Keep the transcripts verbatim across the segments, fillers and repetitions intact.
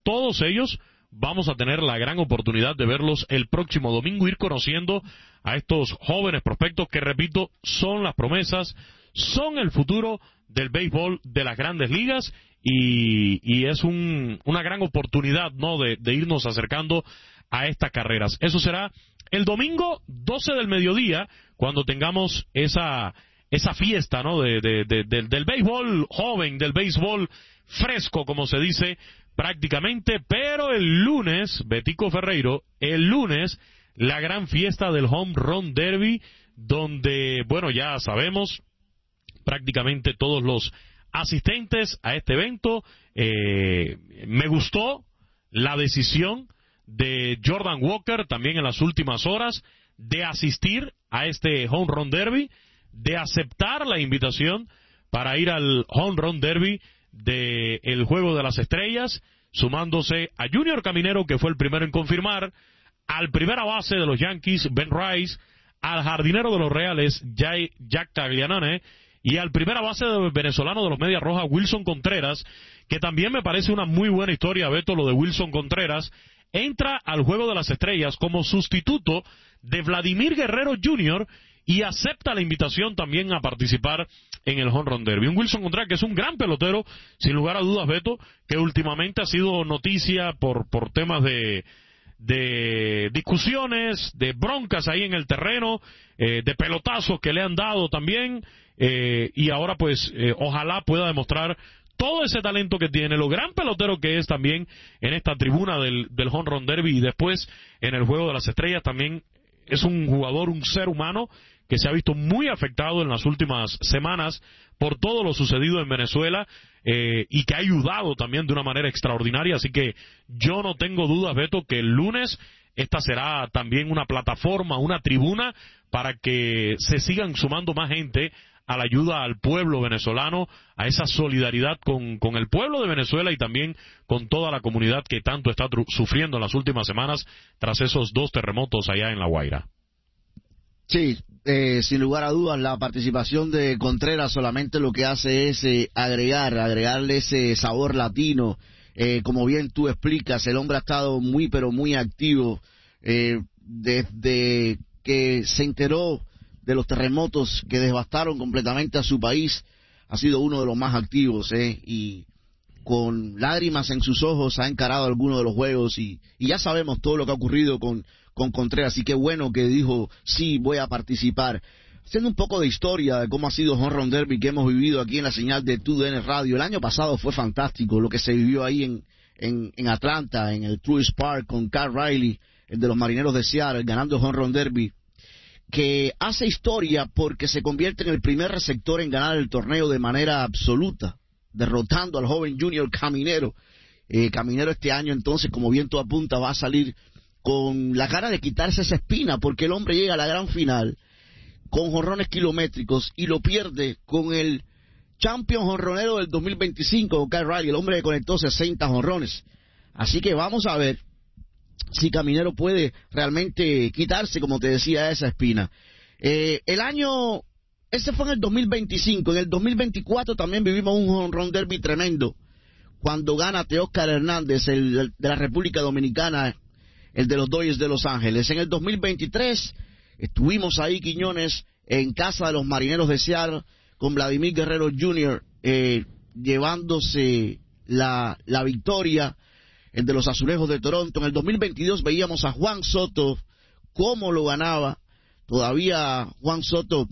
todos ellos vamos a tener la gran oportunidad de verlos el próximo domingo, ir conociendo a estos jóvenes prospectos que, repito, son las promesas, son el futuro del béisbol de las grandes ligas, y, y es un, una gran oportunidad, ¿no?, de, de irnos acercando a estas carreras. Eso será el domingo doce del mediodía, cuando tengamos esa esa fiesta, ¿no?, de, de, de, de, del béisbol joven, del béisbol fresco, como se dice prácticamente. Pero el lunes, Betico Ferreiro, el lunes, la gran fiesta del Home Run Derby, donde, bueno, ya sabemos, prácticamente todos los asistentes a este evento. Eh, me gustó la decisión de Jordan Walker también en las últimas horas de asistir a este Home Run Derby, de aceptar la invitación para ir al Home Run Derby del Juego de las Estrellas, sumándose a Junior Caminero, que fue el primero en confirmar, al primera base de los Yankees, Ben Rice, al jardinero de los Reales, Jay, Jack Taglianone, y al primera base de venezolano de los Medias Rojas, Wilson Contreras, que también me parece una muy buena historia, Beto, lo de Wilson Contreras. Entra al Juego de las Estrellas como sustituto de Vladimir Guerrero junior y acepta la invitación también a participar en el Home Run Derby. Un Wilson Contreras que es un gran pelotero, sin lugar a dudas, Beto, que últimamente ha sido noticia por, por temas de, de discusiones, de broncas ahí en el terreno, eh, de pelotazos que le han dado también, eh, y ahora pues eh, ojalá pueda demostrar todo ese talento que tiene, lo gran pelotero que es también en esta tribuna del, del Home Run Derby, y después en el Juego de las Estrellas también es un jugador, un ser humano que se ha visto muy afectado en las últimas semanas por todo lo sucedido en Venezuela, eh, y que ha ayudado también de una manera extraordinaria. Así que yo no tengo dudas, Beto, que el lunes esta será también una plataforma, una tribuna para que se sigan sumando más gente a la ayuda al pueblo venezolano, a esa solidaridad con, con el pueblo de Venezuela y también con toda la comunidad que tanto está sufriendo en las últimas semanas tras esos dos terremotos allá en La Guaira. Sí, eh, sin lugar a dudas, la participación de Contreras solamente lo que hace es eh, agregar, agregarle ese sabor latino. Eh, como bien tú explicas, el hombre ha estado muy, pero muy activo eh, desde que se enteró de los terremotos que devastaron completamente a su país. Ha sido uno de los más activos, eh, y con lágrimas en sus ojos ha encarado algunos de los juegos, y, y ya sabemos todo lo que ha ocurrido con, con Contreras, y qué bueno que dijo, sí, voy a participar. Haciendo un poco de historia de cómo ha sido Home Run Derby que hemos vivido aquí en la señal de T U D N Radio. El año pasado fue fantástico lo que se vivió ahí en, en, en Atlanta, en el Truist Park, con Carl Riley, el de los Marineros de Seattle, ganando Home Run Derby, que hace historia porque se convierte en el primer receptor en ganar el torneo de manera absoluta, derrotando al joven Junior Caminero. Eh, Caminero este año, entonces, como bien tú apuntas, va a salir con la cara de quitarse esa espina, porque el hombre llega a la gran final con jonrones kilométricos y lo pierde con el champion jonronero del dos mil veinticinco, con Kyle Riley, el hombre que conectó sesenta jonrones. Así que vamos a ver si Caminero puede realmente quitarse, como te decía, esa espina. Eh, el año, ese fue en el dos mil veinticinco, en el dos mil veinticuatro también vivimos un home run derby tremendo, cuando gana Teóscar Hernández, el, el de la República Dominicana, el de los Dodgers de Los Ángeles. En el dos mil veintitrés estuvimos ahí, Quiñones, en casa de los Marineros de Seattle, con Vladimir Guerrero junior eh, llevándose la, la victoria, el de los Azulejos de Toronto. En el dos mil veintidós veíamos a Juan Soto, cómo lo ganaba. Todavía Juan Soto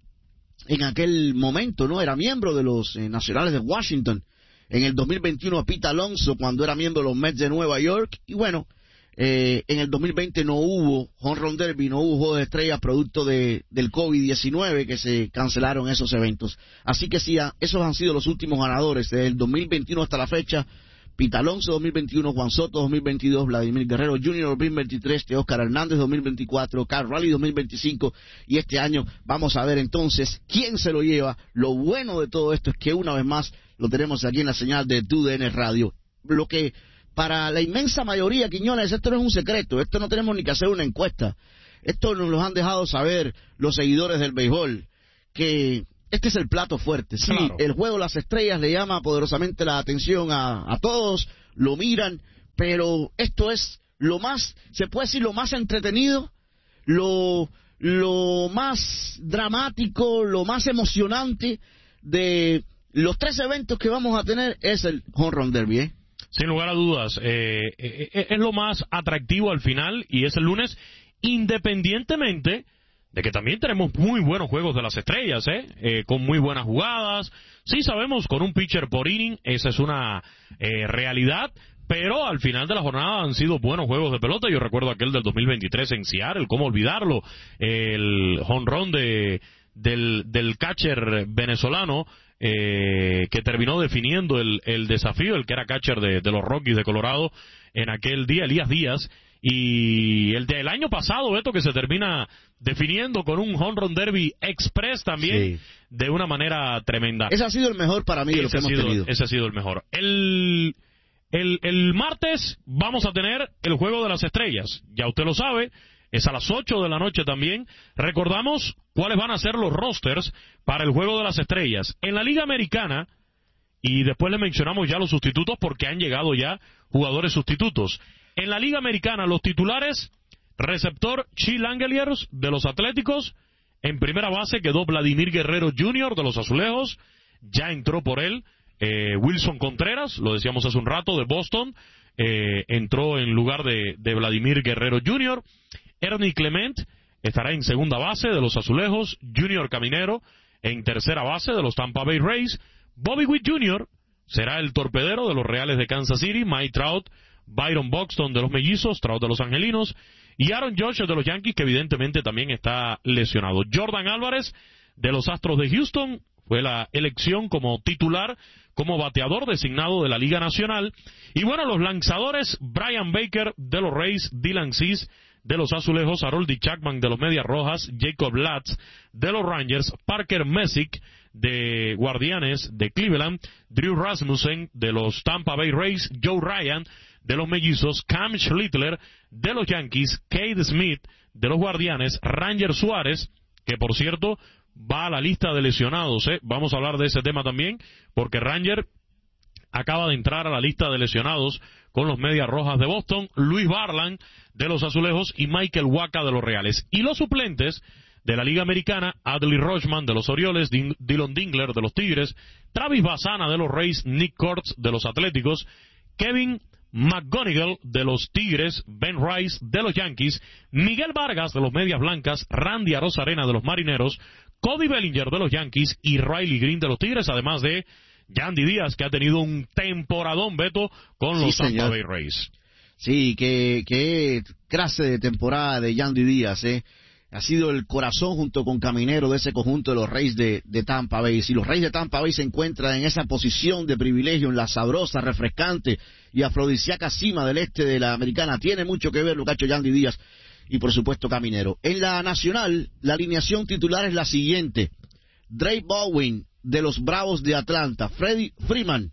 en aquel momento no era miembro de los eh, Nacionales de Washington. En el dos mil veintiuno a Pete Alonso, cuando era miembro de los Mets de Nueva York. Y bueno, eh, en el dos mil veinte no hubo Home Run Derby, no hubo Juego de Estrellas producto de, del COVID diecinueve, que se cancelaron esos eventos. Así que sí, esos han sido los últimos ganadores desde el dos mil veintiuno hasta la fecha. Pete Alonso dos mil veintiuno, Juan Soto dos mil veintidós, Vladimir Guerrero junior dos mil veintitrés, Teóscar Hernández dos mil veinticuatro, Carl Riley dos mil veinticinco, y este año vamos a ver entonces quién se lo lleva. Lo bueno de todo esto es que una vez más lo tenemos aquí en la señal de T U D N Radio. Lo que para la inmensa mayoría, Quiñones, esto no es un secreto, esto no tenemos ni que hacer una encuesta, esto nos lo han dejado saber los seguidores del béisbol, que este es el plato fuerte. Sí, claro. El Juego de las Estrellas le llama poderosamente la atención a, a todos, lo miran, pero esto es lo más, se puede decir, lo más entretenido, lo, lo más dramático, lo más emocionante de los tres eventos que vamos a tener es el Home Run Derby, ¿eh? Sin lugar a dudas, eh, eh, eh, es lo más atractivo al final y es el lunes, independientemente de que también tenemos muy buenos juegos de las estrellas, ¿eh? Eh, con muy buenas jugadas. Sí sabemos, con un pitcher por inning, esa es una eh, realidad, pero al final de la jornada han sido buenos juegos de pelota. Yo recuerdo aquel del dos mil veintitrés en Seattle, cómo olvidarlo, el home run de, del, del catcher venezolano, eh, que terminó definiendo el, el desafío, el que era catcher de, de los Rockies de Colorado en aquel día, Elías Díaz. Y el del año pasado, Beto, que se termina definiendo con un home run derby express también, sí, de una manera tremenda. Ese ha sido el mejor para mí de lo que hemos sido, tenido. Ese ha sido el mejor. El, el, el martes vamos a tener el Juego de las Estrellas. Ya usted lo sabe, es a las ocho de la noche también. Recordamos cuáles van a ser los rosters para el Juego de las Estrellas. En la Liga Americana, y después le mencionamos ya los sustitutos porque han llegado ya jugadores sustitutos. En la Liga Americana, los titulares, receptor Chi Langeliers de los Atléticos. En primera base quedó Vladimir Guerrero junior de los Azulejos. Ya entró por él eh, Wilson Contreras, lo decíamos hace un rato, de Boston. Eh, entró en lugar de, de Vladimir Guerrero junior Ernie Clement estará en segunda base de los Azulejos. Junior Caminero en tercera base de los Tampa Bay Rays. Bobby Witt junior será el torpedero de los Reales de Kansas City. Mike Trout, Byron Buxton de los Mellizos, Trout de los Angelinos, y Aaron Judge de los Yankees, que evidentemente también está lesionado. Jordan Álvarez de los Astros de Houston fue la elección como titular, como bateador designado de la Liga Nacional. Y bueno, los lanzadores, Brian Baker de los Rays, Dylan Cease de los Azulejos, Harold Chapman de los Medias Rojas, Jacob Latz de los Rangers, Parker Messick de Guardianes de Cleveland, Drew Rasmussen de los Tampa Bay Rays, Joe Ryan de los Mellizos, Cam Schlittler de los Yankees, Cade Smith de los Guardianes, Ranger Suárez, que por cierto va a la lista de lesionados, ¿eh? Vamos a hablar de ese tema también, porque Ranger acaba de entrar a la lista de lesionados con los Medias Rojas de Boston, Luis Barland de los Azulejos y Michael Wacha de los Reales. Y los suplentes de la Liga Americana, Adley Rutschman de los Orioles, Din- Dylan Dingler de los Tigres, Travis Bassana de los Rays, Nick Kurtz de los Atléticos, Kevin McGonigal de los Tigres, Ben Rice de los Yankees, Miguel Vargas de los Medias Blancas, Randy Arozarena de los Marineros, Cody Bellinger de los Yankees y Riley Green de los Tigres, además de Yandy Díaz, que ha tenido un temporadón, Beto, con sí, los Tampa señor. Bay Rays. Sí, qué, qué clase de temporada de Yandy Díaz, ¿eh? Ha sido el corazón junto con Caminero de ese conjunto de los Rays de, de Tampa Bay. Si los Rays de Tampa Bay se encuentran en esa posición de privilegio, en la sabrosa, refrescante y afrodisíaca cima del este de la Americana, tiene mucho que ver lo que ha hecho Yandy Díaz y por supuesto Caminero. En la Nacional, la alineación titular es la siguiente: Drake Bowen de los Bravos de Atlanta, Freddie Freeman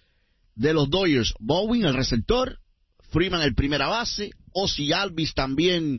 de los Dodgers, Bowen el receptor, Freeman el primera base, Ozzie Albies también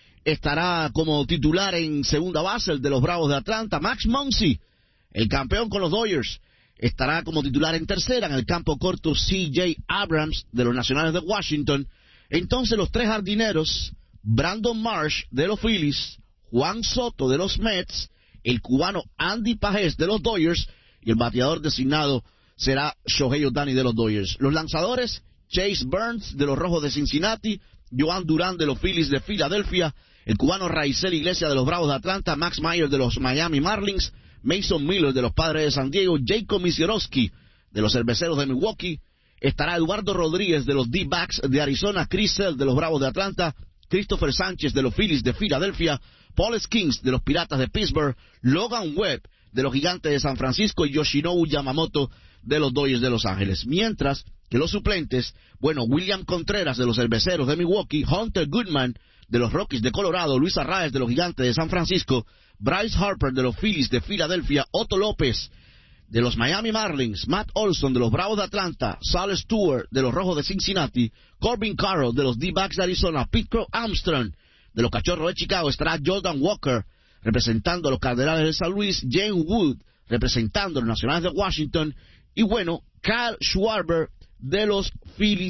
estará como titular en segunda base, el de los Bravos de Atlanta. Max Muncy, el campeón con los Dodgers, estará como titular en tercera. En el campo corto, C J Abrams de los Nacionales de Washington. Entonces los tres jardineros, Brandon Marsh de los Phillies, Juan Soto de los Mets, el cubano Andy Pajés de los Dodgers, y el bateador designado será Shohei Ohtani de los Dodgers. Los lanzadores, Chase Burns de los Rojos de Cincinnati, Joan Durán de los Phillies de Filadelfia, el cubano Raizel Iglesias de los Bravos de Atlanta, Max Meyer de los Miami Marlins, Mason Miller de los Padres de San Diego, Jacob Misiorowski de los Cerveceros de Milwaukee, estará Eduardo Rodríguez de los D-Backs de Arizona, Chris Sale de los Bravos de Atlanta, Christopher Sánchez de los Phillies de Filadelfia, Paul Skeens de los Piratas de Pittsburgh, Logan Webb de los Gigantes de San Francisco y Yoshinobu Yamamoto de los Dodgers de Los Ángeles. Mientras que los suplentes, bueno, William Contreras de los Cerveceros de Milwaukee, Hunter Goodman de los Rockies de Colorado, Luis Arraez de los Gigantes de San Francisco, Bryce Harper de los Phillies de Filadelfia, Otto López de los Miami Marlins, Matt Olson de los Bravos de Atlanta, Sal Stewart de los Rojos de Cincinnati, Corbin Carroll de los D-Backs de Arizona, Pete Crow Armstrong de los Cachorros de Chicago, estará Jordan Walker representando a los Cardenales de San Luis, Jane Wood representando a los Nacionales de Washington, y bueno, Kyle Schwarber de los Phillies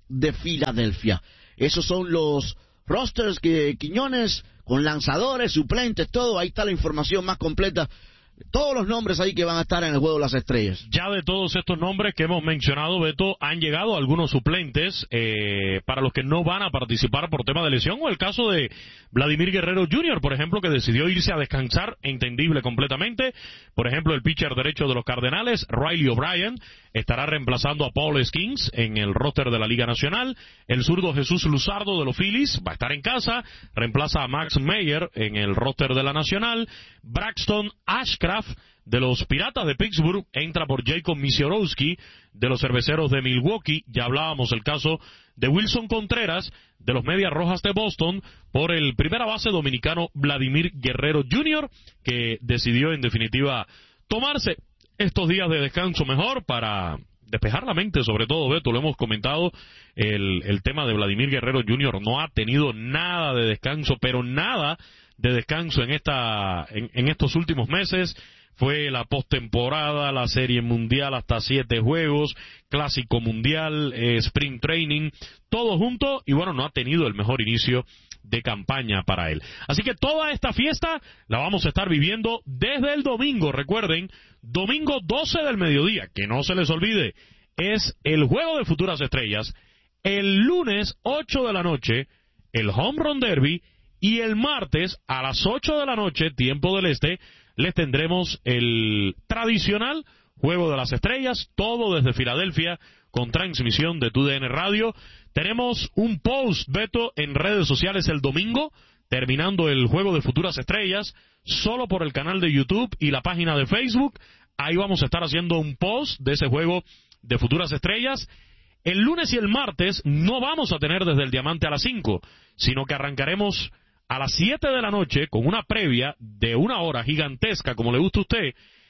de Filadelfia. Esos son los rosters que Quiñones, con lanzadores, suplentes, todo. Ahí está la información más completa. Todos los nombres ahí que van a estar en el Juego de las Estrellas. Ya de todos estos nombres que hemos mencionado, Beto, han llegado algunos suplentes eh, para los que no van a participar por tema de lesión, o el caso de Vladimir Guerrero junior, por ejemplo, que decidió irse a descansar, entendible completamente. Por ejemplo, el pitcher derecho de los Cardenales, Riley O'Brien, estará reemplazando a Paul Skeens en el roster de la Liga Nacional. El zurdo Jesús Luzardo de los Phillies va a estar en casa, reemplaza a Max Meyer en el roster de la Nacional. Braxton Ashcraft de los Piratas de Pittsburgh entra por Jacob Misiorowski de los Cerveceros de Milwaukee. Ya hablábamos el caso de Wilson Contreras de los Medias Rojas de Boston por el primera base dominicano Vladimir Guerrero junior, que decidió en definitiva tomarse estos días de descanso mejor para despejar la mente, sobre todo, Beto, lo hemos comentado, el, el tema de Vladimir Guerrero junior no ha tenido nada de descanso, pero nada de descanso en esta en, en estos últimos meses. Fue la postemporada, la Serie Mundial hasta siete juegos, Clásico Mundial, eh, Spring Training, todo junto, y bueno, no ha tenido el mejor inicio de campaña para él. Así que toda esta fiesta la vamos a estar viviendo desde el domingo. Recuerden, domingo doce del mediodía, que no se les olvide, es el Juego de Futuras Estrellas. El lunes ocho de la noche, el Home Run Derby, y el martes a las ocho de la noche, tiempo del este, les tendremos el tradicional Juego de las Estrellas, todo desde Filadelfia, con transmisión de T U D N Radio. Tenemos un post, Beto, en redes sociales el domingo, terminando el Juego de Futuras Estrellas, solo por el canal de YouTube y la página de Facebook. Ahí vamos a estar haciendo un post de ese Juego de Futuras Estrellas. El lunes y el martes no vamos a tener desde el Diamante a las cinco, sino que arrancaremos a las siete de la noche con una previa de una hora gigantesca, como le gusta a usted,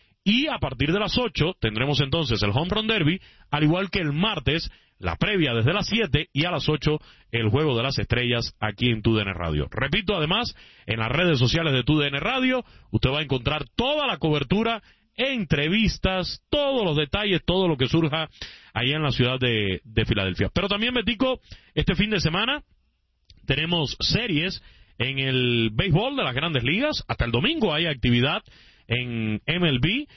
y a partir de las ocho tendremos entonces el Home Run Derby, al igual que el martes, la previa desde las siete, y a las ocho el Juego de las Estrellas aquí en T U D N Radio. Repito, además, en las redes sociales de T U D N Radio, usted va a encontrar toda la cobertura, entrevistas, todos los detalles, todo lo que surja allá en la ciudad de, de Filadelfia. Pero también, Betico, este fin de semana tenemos series en el béisbol de las Grandes Ligas. Hasta el domingo hay actividad en M L B.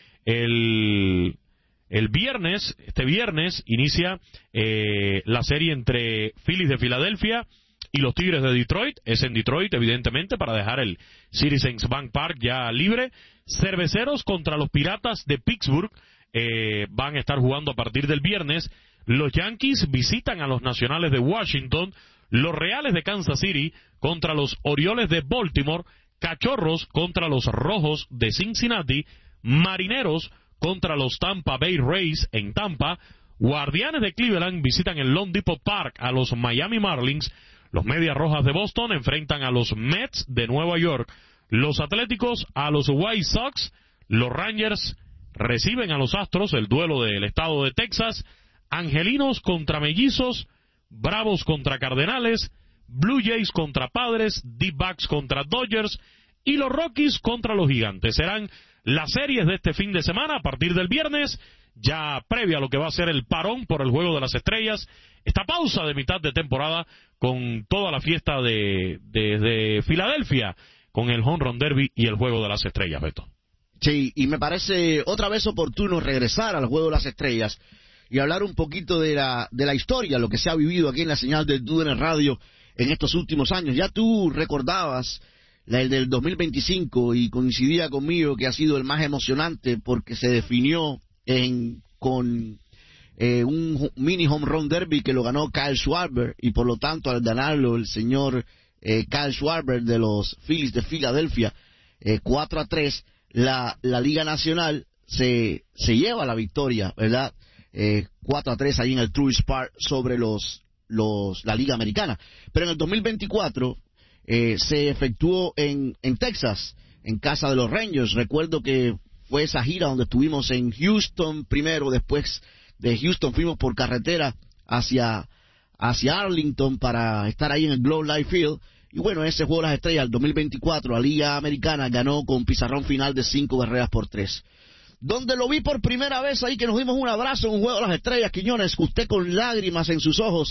El, el viernes, este viernes, inicia eh, la serie entre Phillies de Filadelfia y los Tigres de Detroit. Es en Detroit, evidentemente, para dejar el Citizens Bank Park ya libre. Cerveceros contra los Piratas de Pittsburgh eh, van a estar jugando a partir del viernes. Los Yankees visitan a los Nacionales de Washington. Los Reales de Kansas City contra los Orioles de Baltimore, Cachorros contra los Rojos de Cincinnati, Marineros contra los Tampa Bay Rays en Tampa, Guardianes de Cleveland visitan el Lone Depot Park a los Miami Marlins, los Medias Rojas de Boston enfrentan a los Mets de Nueva York, los Atléticos a los White Sox, los Rangers reciben a los Astros, el duelo del estado de Texas, Angelinos contra Mellizos, Bravos contra Cardenales, Blue Jays contra Padres, D-Backs contra Dodgers y los Rockies contra los Gigantes. Serán las series de este fin de semana a partir del viernes, ya previa a lo que va a ser el parón por el Juego de las Estrellas, esta pausa de mitad de temporada con toda la fiesta de, de, de Filadelfia, con el Home Run Derby y el Juego de las Estrellas, Beto. Sí, y me parece otra vez oportuno regresar al Juego de las Estrellas y hablar un poquito de la, de la historia, lo que se ha vivido aquí en la señal de T U D N Radio en estos últimos años. Ya tú recordabas la, el del dos mil veinticinco y coincidía conmigo que ha sido el más emocionante porque se definió en, con eh, un mini home run derby que lo ganó Kyle Schwarber, y por lo tanto al ganarlo el señor eh, Kyle Schwarber de los Phillies de Filadelfia, eh, cuatro a tres, la, la Liga Nacional se, se lleva la victoria, ¿verdad? Eh, cuatro a tres ahí en el Truist Park sobre los, los la Liga Americana. Pero en el dos mil veinticuatro eh, se efectuó en, en Texas, en casa de los Rangers. Recuerdo que fue esa gira donde estuvimos en Houston primero, después de Houston fuimos por carretera hacia, hacia Arlington para estar ahí en el Globe Life Field. Y bueno, ese Juego de las Estrellas, el dos mil veinticuatro, la Liga Americana ganó con pizarrón final de cinco carreras por tres. Donde lo vi por primera vez ahí, que nos dimos un abrazo en un Juego de las Estrellas, Quiñones, usted con lágrimas en sus ojos,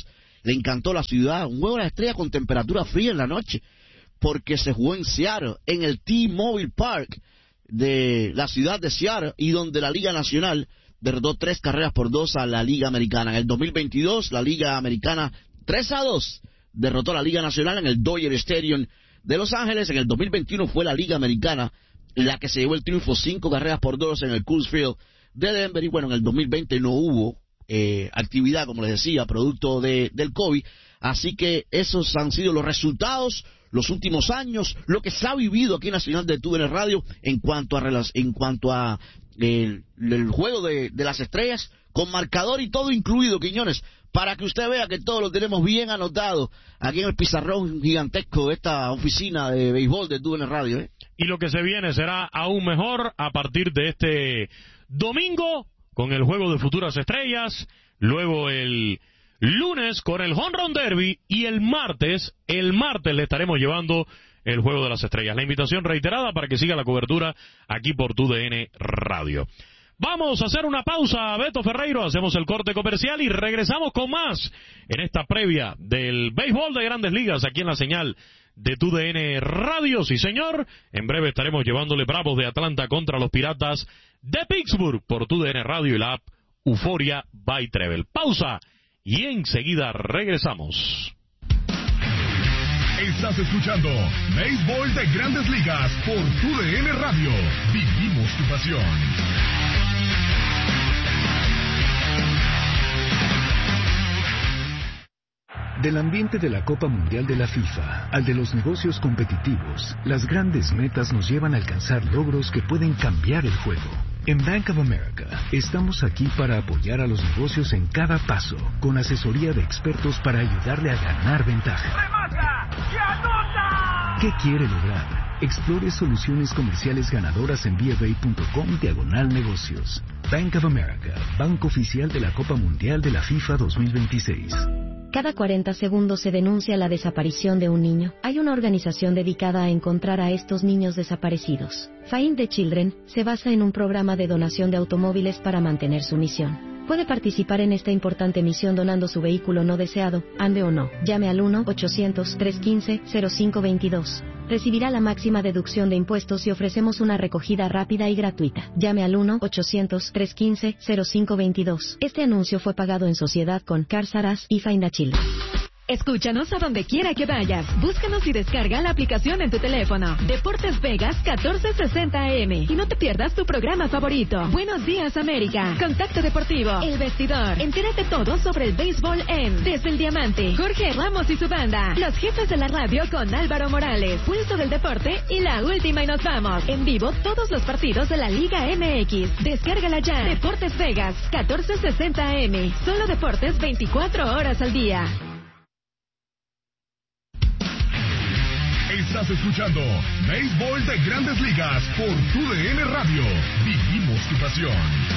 le encantó la ciudad. Un juego de las estrellas con temperatura fría en la noche, porque se jugó en Seattle, en el T-Mobile Park de la ciudad de Seattle, y donde la Liga Nacional derrotó tres carreras por dos a la Liga Americana. En el dos mil veintidós, la Liga Americana tres a dos derrotó a la Liga Nacional en el Dodger Stadium de Los Ángeles. En el dos mil veintiuno fue la Liga Americana la que se llevó el triunfo, cinco carreras por dos en el Coors Field de Denver. Y bueno, en el dos mil veinte no hubo eh, actividad, como les decía, producto de, del COVID. Así que esos han sido los resultados, los últimos años, lo que se ha vivido aquí en la señal de T U D N Radio en cuanto a en cuanto a el, el juego de, de las estrellas, con marcador y todo incluido, Quiñones, para que usted vea que todo lo tenemos bien anotado aquí en el pizarrón gigantesco de esta oficina de béisbol de T U D N Radio, ¿eh? Y lo que se viene será aún mejor a partir de este domingo con el juego de futuras estrellas, luego el lunes con el Home Run Derby, y el martes, el martes le estaremos llevando el juego de las estrellas. La invitación reiterada para que siga la cobertura aquí por T U D N Radio. Vamos a hacer una pausa, Beto Ferreiro, hacemos el corte comercial y regresamos con más en esta previa del béisbol de Grandes Ligas aquí en la señal de T U D N Radio. Sí, señor, en breve estaremos llevándole Bravos de Atlanta contra los Piratas de Pittsburgh por T U D N Radio y la app Euforia by Treble. Pausa y enseguida regresamos. Estás escuchando Béisbol de Grandes Ligas por T U D N Radio. Vivimos tu pasión. Del ambiente de la Copa Mundial de la FIFA al de los negocios competitivos, las grandes metas nos llevan a alcanzar logros que pueden cambiar el juego. En Bank of America estamos aquí para apoyar a los negocios en cada paso, con asesoría de expertos para ayudarle a ganar ventaja. ¡Remata y anota! ¿Qué quiere lograr? Explore soluciones comerciales ganadoras en bfa.com diagonal negocios. Bank of America, banco oficial de la Copa Mundial de la FIFA dos mil veintiséis. Cada cuarenta segundos se denuncia la desaparición de un niño. Hay una organización dedicada a encontrar a estos niños desaparecidos. Find the Children se basa en un programa de donación de automóviles para mantener su misión. Puede participar en esta importante misión donando su vehículo no deseado, ande o no. Llame al uno ochocientos, trescientos quince, cero cinco veintidós. Recibirá la máxima deducción de impuestos y ofrecemos una recogida rápida y gratuita. Llame al uno ochocientos, trescientos quince, cero cinco veintidós. Este anuncio fue pagado en sociedad con Cars R Us y Find a Children. Escúchanos a donde quiera que vayas. Búscanos y descarga la aplicación en tu teléfono. Deportes Vegas catorce sesenta A M. Y no te pierdas tu programa favorito. Buenos días, América. Contacto Deportivo. El Vestidor. Entérate todo sobre el béisbol en Desde el Diamante. Jorge Ramos y su banda. Los jefes de la radio con Álvaro Morales. Pulso del deporte y la última y nos vamos. En vivo todos los partidos de la Liga M X. Descárgala ya. Deportes Vegas catorce sesenta A M. Solo deportes veinticuatro horas al día. Estás escuchando Béisbol de Grandes Ligas por T U D N Radio. Vivimos tu pasión.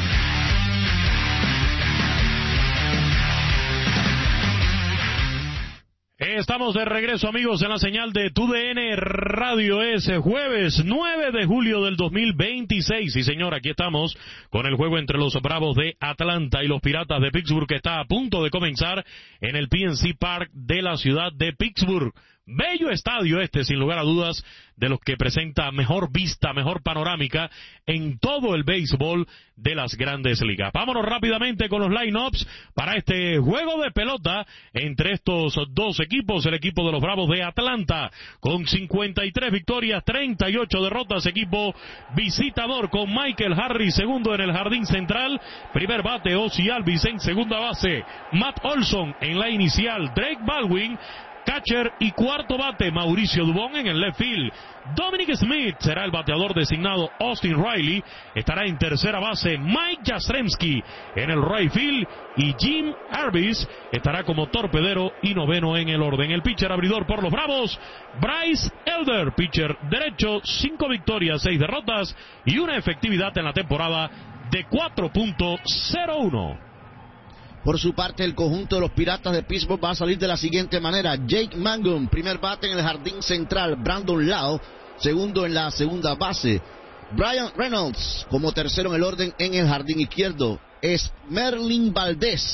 Estamos de regreso, amigos, en la señal de T U D N Radio. Es jueves nueve de julio del dos mil veintiséis. Y señor, aquí estamos con el juego entre los Bravos de Atlanta y los Piratas de Pittsburgh, que está a punto de comenzar en el P N C Park de la ciudad de Pittsburgh. Bello estadio este, sin lugar a dudas, de los que presenta mejor vista, mejor panorámica en todo el béisbol de las Grandes Ligas. Vámonos rápidamente con los line-ups para este juego de pelota entre estos dos equipos. El equipo de los Bravos de Atlanta con cincuenta y tres victorias, treinta y ocho derrotas. Equipo visitador con Michael Harris segundo en el jardín central. Primer bate Ozzie Albies, en segunda base Matt Olson, en la inicial Drake Baldwin, catcher y cuarto bate Mauricio Dubón. En el left field Dominic Smith será el bateador designado. Austin Riley estará en tercera base. Mike Jastrzemski en el right field y Jim Arbis estará como torpedero y noveno en el orden. El pitcher abridor por los Bravos, Bryce Elder, pitcher derecho, cinco victorias, seis derrotas y una efectividad en la temporada de cuatro punto cero uno. Por su parte, el conjunto de los Piratas de Pittsburgh va a salir de la siguiente manera. Jake Mangum, primer bate en el jardín central. Brandon Lau, segundo en la segunda base. Brian Reynolds como tercero en el orden en el jardín izquierdo. Es Merlin Valdés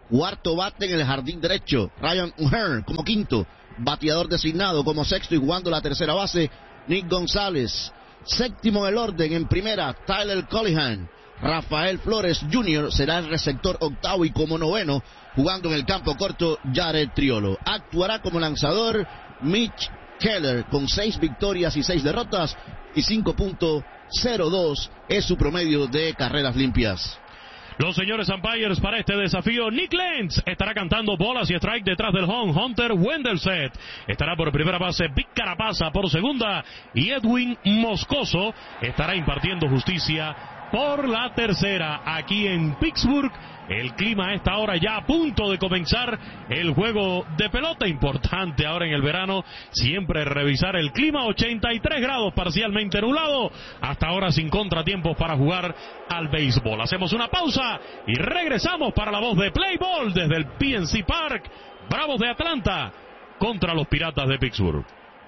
Cuarto bate en el jardín derecho, Ryan O'Hearn como quinto. Bateador designado como sexto y jugando la tercera base, Nick González. Séptimo en el orden, en primera, Tyler Collihan. Rafael Flores junior será el receptor octavo y como noveno, jugando en el campo corto, Jared Triolo. Actuará como lanzador Mitch Keller con seis victorias y seis derrotas y cinco punto cero dos es su promedio de carreras limpias. Los señores umpires para este desafío, Nick Lentz estará cantando bolas y strike detrás del home. Hunter Wendelset estará por primera base, Vic Carapasa por segunda y Edwin Moscoso estará impartiendo justicia por la tercera. Aquí en Pittsburgh, el clima a esta hora ya a punto de comenzar el juego de pelota. Importante ahora en el verano siempre revisar el clima. Ochenta y tres grados, parcialmente nublado, hasta ahora sin contratiempos para jugar al béisbol. Hacemos una pausa y regresamos para la voz de Play Ball desde el P N C Park. Bravos de Atlanta contra los Piratas de Pittsburgh.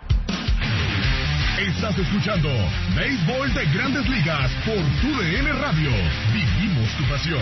Estás escuchando Béisbol de Grandes Ligas por Tu D N Radio. Vivimos tu pasión.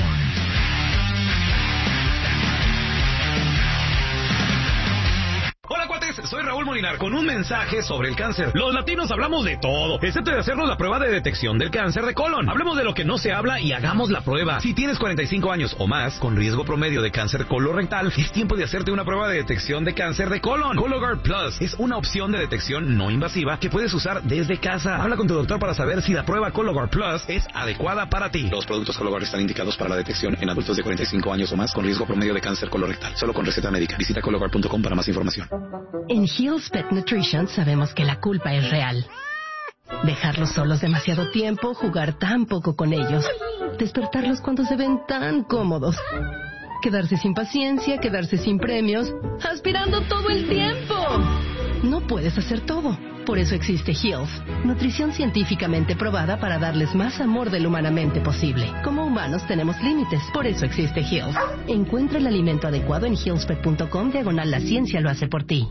Hola cuates, soy Raúl Molinar con un mensaje sobre el cáncer. Los latinos hablamos de todo, excepto de hacernos la prueba de detección del cáncer de colon. Hablemos de lo que no se habla y hagamos la prueba. Si tienes cuarenta y cinco años o más, con riesgo promedio de cáncer colorectal, es tiempo de hacerte una prueba de detección de cáncer de colon. Cologuard Plus es una opción de detección no invasiva que puedes usar desde casa. Habla con tu doctor para saber si la prueba Cologuard Plus es adecuada para ti. Los productos Cologuard están indicados para la detección en adultos de cuarenta y cinco años o más con riesgo promedio de cáncer colorectal. Solo con receta médica. Visita cologuard punto com para más información. En Hill's Pet Nutrition sabemos que la culpa es real. Dejarlos solos demasiado tiempo, jugar tan poco con ellos, despertarlos cuando se ven tan cómodos, quedarse sin paciencia, quedarse sin premios, aspirando todo el tiempo. No puedes hacer todo. Por eso existe Hill's, nutrición científicamente probada para darles más amor de lo humanamente posible. Como humanos tenemos límites, por eso existe Hill's. Encuentra el alimento adecuado en hillspet punto com diagonal la ciencia lo hace por ti.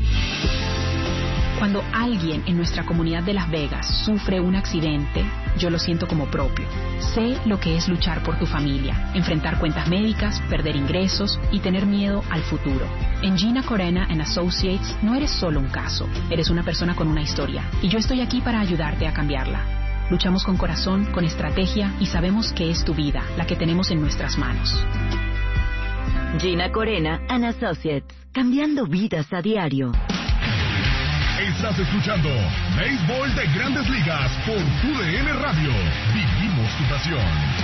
Cuando alguien en nuestra comunidad de Las Vegas sufre un accidente, yo lo siento como propio. Sé lo que es luchar por tu familia, enfrentar cuentas médicas, perder ingresos y tener miedo al futuro. En Gina Corena and Associates no eres solo un caso, eres una persona con una historia y yo estoy aquí para ayudarte a cambiarla. Luchamos con corazón, con estrategia y sabemos que es tu vida la que tenemos en nuestras manos. Gina Corena and Associates, cambiando vidas a diario. Estás escuchando Béisbol de Grandes Ligas por Tu D N Radio. Vivimos tu pasión.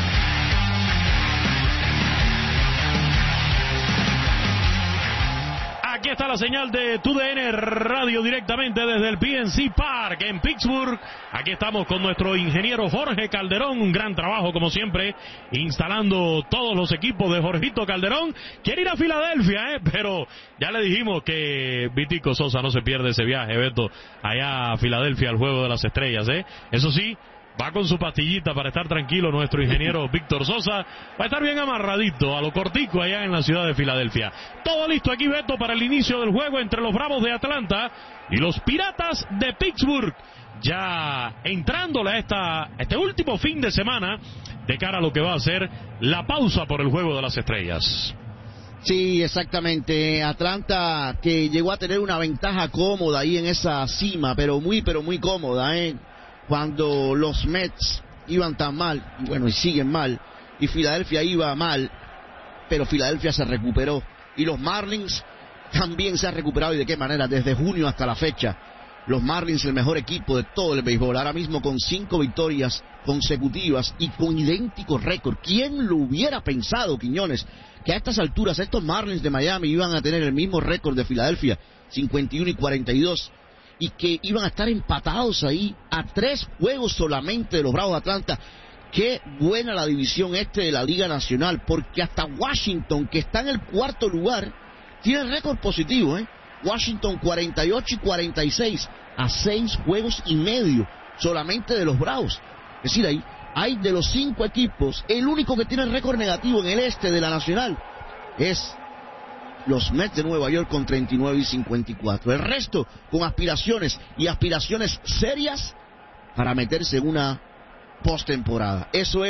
Aquí está la señal de Tu D N Radio directamente desde el P N C Park en Pittsburgh. Aquí estamos con nuestro ingeniero Jorge Calderón. Un gran trabajo, como siempre, instalando todos los equipos de Jorgito Calderón. Quiere ir a Filadelfia, ¿eh? Pero ya le dijimos que Vitico Sosa no se pierde ese viaje, Beto, allá a Filadelfia al Juego de las Estrellas, ¿eh? Eso sí, va con su pastillita para estar tranquilo nuestro ingeniero Víctor Sosa. Va a estar bien amarradito a lo cortico allá en la ciudad de Filadelfia. Todo listo aquí, Beto, para el inicio del juego entre los Bravos de Atlanta y los Piratas de Pittsburgh. Ya entrándole a esta, este último fin de semana de cara a lo que va a ser la pausa por el Juego de las Estrellas. Sí, exactamente. Atlanta que llegó a tener una ventaja cómoda ahí en esa cima, pero muy, pero muy cómoda, ¿eh? Cuando los Mets iban tan mal, y bueno, y siguen mal, y Filadelfia iba mal, pero Filadelfia se recuperó, y los Marlins también se han recuperado, y de qué manera, desde junio hasta la fecha. Los Marlins, el mejor equipo de todo el béisbol, ahora mismo con cinco victorias consecutivas y con idéntico récord. ¿Quién lo hubiera pensado, Quiñones, que a estas alturas estos Marlins de Miami iban a tener el mismo récord de Filadelfia, cincuenta y uno y cuarenta y dos, y que iban a estar empatados ahí a tres juegos solamente de los Bravos de Atlanta? Qué buena la división este de la Liga Nacional, porque hasta Washington, que está en el cuarto lugar, tiene récord positivo, ¿eh? Washington cuarenta y ocho y cuarenta y seis, a seis juegos y medio solamente de los Bravos. Es decir, ahí hay de los cinco equipos, el único que tiene récord negativo en el este de la Nacional es los Mets de Nueva York con treinta y nueve y cincuenta y cuatro. El resto con aspiraciones y aspiraciones serias para meterse en una postemporada. Eso es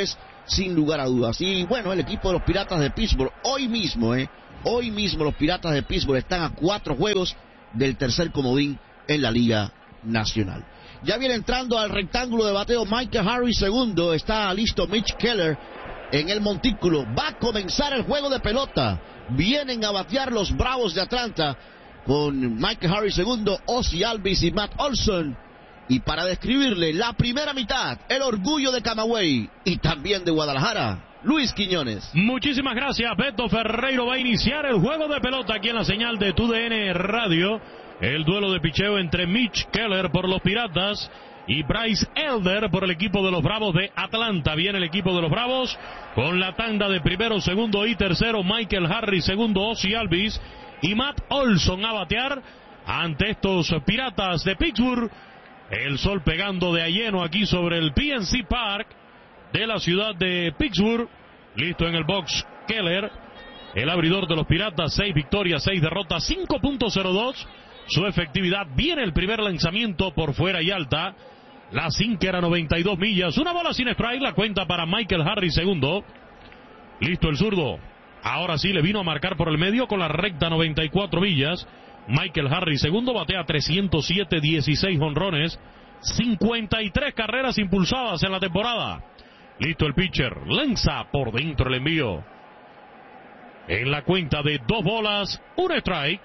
sin lugar a dudas. Y bueno, el equipo de los Piratas de Pittsburgh, hoy mismo, eh, hoy mismo los Piratas de Pittsburgh están a cuatro juegos del tercer comodín en la Liga Nacional. Ya viene entrando al rectángulo de bateo Michael Harris segundo, está listo Mitch Keller en el montículo, va a comenzar el juego de pelota, vienen a batear los Bravos de Atlanta con Michael Harris segundo, Ozzie Albies y Matt Olson. Y para describirle la primera mitad, el orgullo de Camagüey y también de Guadalajara, Luis Quiñones. Muchísimas gracias, Beto Ferreiro. Va a iniciar el juego de pelota aquí en la señal de T U D N Radio. El duelo de picheo entre Mitch Keller por los Piratas y Bryce Elder por el equipo de los Bravos de Atlanta. Viene el equipo de los Bravos con la tanda de primero, segundo y tercero. Michael Harris segundo, Ozzie Albies y Matt Olson a batear ante estos Piratas de Pittsburgh. El sol pegando de a lleno aquí sobre el P N C Park de la ciudad de Pittsburgh. Listo en el box Keller, el abridor de los Piratas. Seis victorias, seis derrotas, cinco punto cero dos. Su efectividad. Viene el primer lanzamiento por fuera y alta. La sinker a noventa y dos millas. Una bola sin strike. La cuenta para Michael Harris segundo. Listo el zurdo. Ahora sí le vino a marcar por el medio con la recta noventa y cuatro millas. Michael Harris segundo, batea trescientos siete, dieciséis jonrones, cincuenta y tres carreras impulsadas en la temporada. Listo el pitcher, lanza por dentro el envío. En la cuenta de dos bolas, un strike.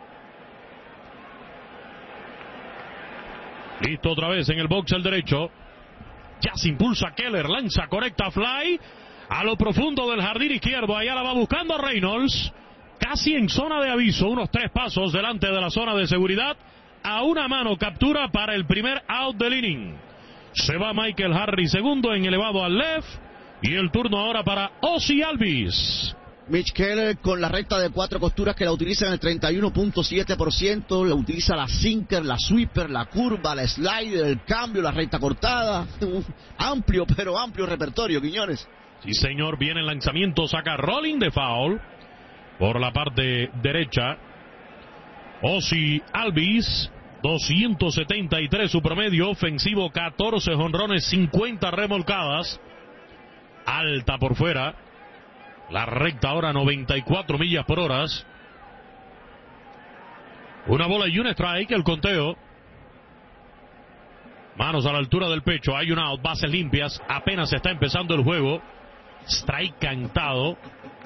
Listo otra vez en el box el derecho. Ya se impulsa Keller, lanza, conecta fly a lo profundo del jardín izquierdo. Allá la va buscando Reynolds. Casi en zona de aviso, unos tres pasos delante de la zona de seguridad. A una mano captura para el primer out del inning. Se va Michael Harris segundo en elevado al left. Y el turno ahora para Ozzie Albies. Mitch Keller con la recta de cuatro costuras que la utiliza en el treinta y uno punto siete por ciento. La utiliza la sinker, la sweeper, la curva, la slider, el cambio, la recta cortada. Amplio, pero amplio repertorio, Quiñones. Sí, señor, viene el lanzamiento, saca rolling de foul. Por la parte derecha, Ozzie Albies, doscientos setenta y tres su promedio ofensivo, catorce jonrones, cincuenta remolcadas. Alta por fuera. La recta ahora noventa y cuatro millas por hora. Una bola y un strike, el conteo. Manos a la altura del pecho, hay un out, bases limpias. Apenas está empezando el juego. Strike cantado.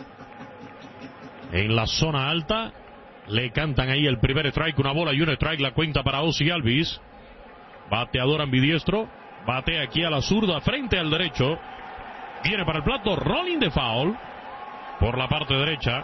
En la zona alta, le cantan ahí el primer strike, una bola y un strike, la cuenta para Ozzie Albies. Bateador ambidiestro, batea aquí a la zurda, frente al derecho. Viene para el plato, rolling de foul, por la parte derecha.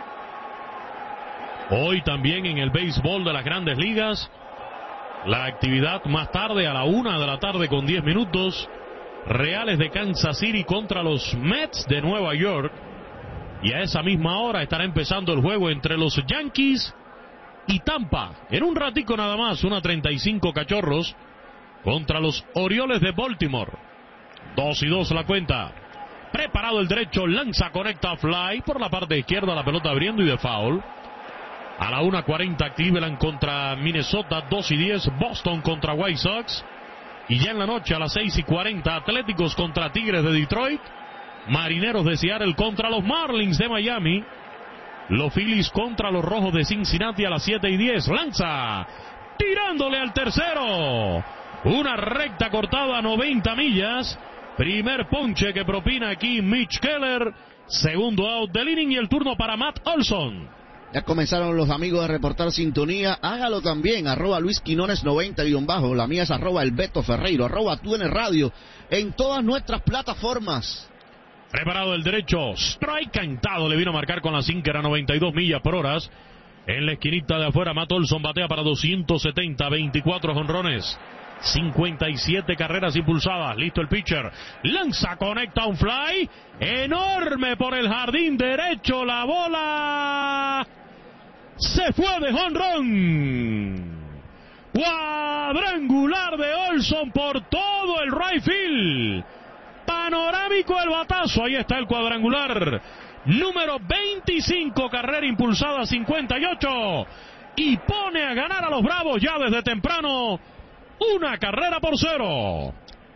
Hoy también en el béisbol de las Grandes Ligas, la actividad más tarde a la una de la tarde con diez minutos. Reales de Kansas City contra los Mets de Nueva York. Y a esa misma hora estará empezando el juego entre los Yankees y Tampa. En un ratico nada más, una treinta y cinco Cachorros contra los Orioles de Baltimore. Dos y dos la cuenta. Preparado el derecho, lanza, conecta fly por la parte izquierda, la pelota abriendo y de foul. A la una cuarenta Cleveland contra Minnesota, dos y diez Boston contra White Sox. Y ya en la noche a las seis y cuarenta Atléticos contra Tigres de Detroit. Marineros de Seattle contra los Marlins de Miami. Los Phillies contra los Rojos de Cincinnati a las siete y diez. Lanza, tirándole al tercero. Una recta cortada a noventa millas. Primer ponche que propina aquí Mitch Keller. Segundo out del inning y el turno para Matt Olson. Ya comenzaron los amigos a reportar sintonía. Hágalo también, arroba Luis Quinones noventa guión bajo. La mía es arroba el Beto Ferreiro, arroba T U D N Radio. En todas nuestras plataformas. Preparado el derecho, strike cantado, le vino a marcar con la sinker a noventa y dos millas por hora. En la esquinita de afuera, Matt Olson batea para doscientos setenta, veinticuatro jonrones, cincuenta y siete carreras impulsadas. Listo el pitcher, lanza, conecta un fly, enorme por el jardín derecho, la bola se fue de jonrón. Cuadrangular de Olson por todo el right field. Panorámico el batazo, ahí está el cuadrangular. Número veinticinco, carrera impulsada cincuenta y ocho. Y pone a ganar a los Bravos ya desde temprano. Una carrera por cero.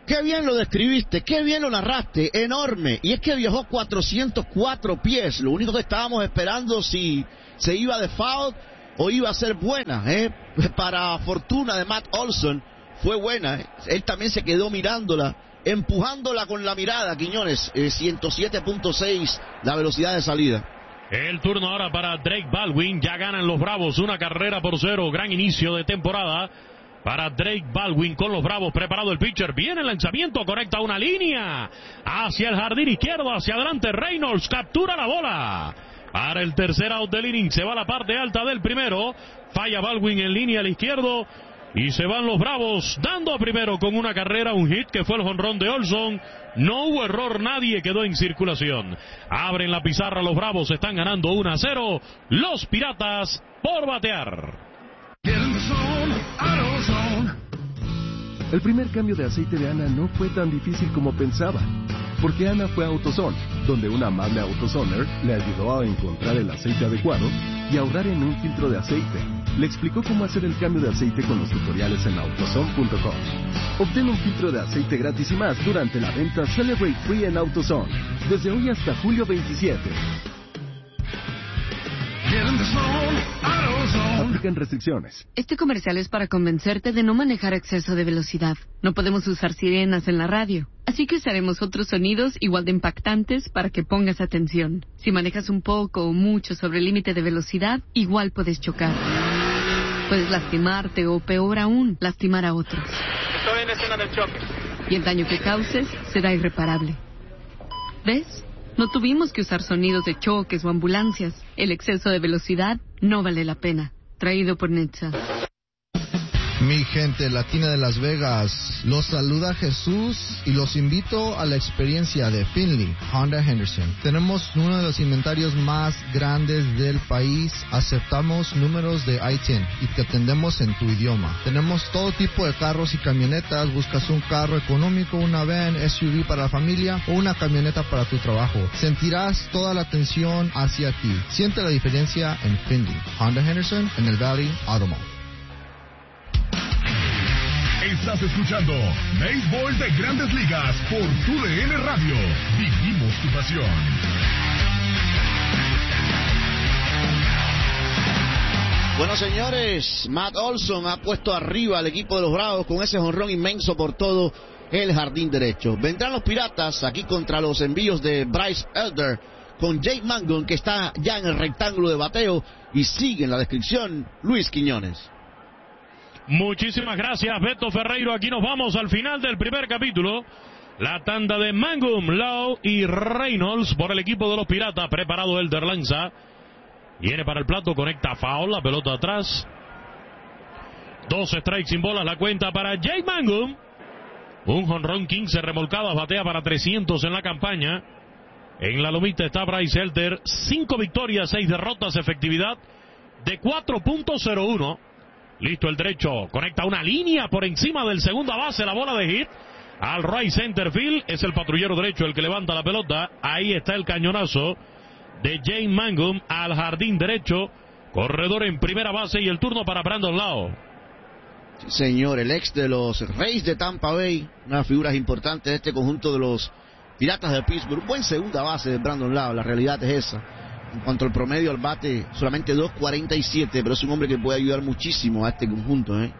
Qué bien lo describiste, qué bien lo narraste, enorme. Y es que viajó cuatrocientos cuatro pies. Lo único que estábamos esperando si se iba de foul o iba a ser buena, ¿eh? Para fortuna de Matt Olson, fue buena, ¿eh? Él también se quedó mirándola, empujándola con la mirada, Quiñones. eh, ciento siete punto seis la velocidad de salida. El turno ahora para Drake Baldwin. Ya ganan los Bravos una carrera por cero. Gran inicio de temporada para Drake Baldwin con los Bravos. Preparado el pitcher. Viene el lanzamiento. Conecta una línea hacia el jardín izquierdo. Hacia adelante Reynolds. Captura la bola. Para el tercer out del inning. Se va a la parte alta del primero. Falla Baldwin en línea al izquierdo. Y se van los Bravos dando a primero con una carrera, un hit que fue el jonrón de Olson. No hubo error, nadie quedó en circulación. Abren la pizarra los Bravos, están ganando uno a cero. Los Piratas por batear. El primer cambio de aceite de Ana no fue tan difícil como pensaba, porque Ana fue a AutoZone, donde un amable AutoZoner le ayudó a encontrar el aceite adecuado y ahorrar en un filtro de aceite. Le explicó cómo hacer el cambio de aceite con los tutoriales en autozone punto com. Obtén un filtro de aceite gratis y más durante la venta Celebrate Free en AutoZone, desde hoy hasta julio veintisiete. Aplican restricciones. Este comercial es para convencerte de no manejar a exceso de velocidad. No podemos usar sirenas en la radio, así que usaremos otros sonidos igual de impactantes para que pongas atención. Si manejas un poco o mucho sobre el límite de velocidad, igual puedes chocar. Puedes lastimarte o, peor aún, lastimar a otros. Estoy en escena del choque. Y el daño que causes será irreparable. ¿Ves? No tuvimos que usar sonidos de choques o ambulancias. El exceso de velocidad no vale la pena. Traído por Netza. Mi gente latina de Las Vegas, los saluda Jesús y los invito a la experiencia de Finley Honda Henderson. Tenemos uno de los inventarios más grandes del país, aceptamos números de I diez y te atendemos en tu idioma. Tenemos todo tipo de carros y camionetas, buscas un carro económico, una van, S U V para la familia o una camioneta para tu trabajo. Sentirás toda la atención hacia ti. Siente la diferencia en Finley Honda Henderson en el Valley Auto Mall. Estás escuchando Béisbol de Grandes Ligas por Tu D N Radio. Vivimos tu pasión. Bueno, señores, Matt Olson ha puesto arriba al equipo de los Bravos con ese jonrón inmenso por todo el jardín derecho. Vendrán los Piratas aquí contra los envíos de Bryce Elder con Jake Mangum, que está ya en el rectángulo de bateo, y sigue en la descripción Luis Quiñones. Muchísimas gracias, Beto Ferreiro. Aquí nos vamos al final del primer capítulo. La tanda de Mangum, Lowe y Reynolds por el equipo de los Piratas. Preparado Elder lanza. Viene para el plato, conecta foul, la pelota atrás. Dos strikes sin bolas, la cuenta para Jake Mangum. Un jonrón, quince remolcadas, batea para trescientos en la campaña. En la lomita está Bryce Elder. Cinco victorias, seis derrotas, efectividad de cuatro punto cero uno. Listo el derecho, conecta una línea por encima del segunda base, la bola de hit al right center field. Es el patrullero derecho el que levanta la pelota. Ahí está el cañonazo de Jake Mangum al jardín derecho. Corredor en primera base y el turno para Brandon Lowe. Sí, señor, el ex de los Rays de Tampa Bay, una figuras importantes de este conjunto de los Piratas de Pittsburgh. Buen segunda base de Brandon Lowe, la realidad es esa. En cuanto al promedio al bate, solamente dos cuarenta y siete, pero es un hombre que puede ayudar muchísimo a este conjunto, ¿eh?